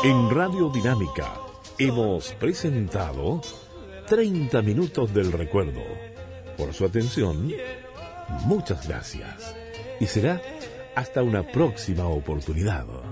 En Radio Dinámica hemos presentado 30 minutos del recuerdo. Por su atención, muchas gracias. Y será hasta una próxima oportunidad.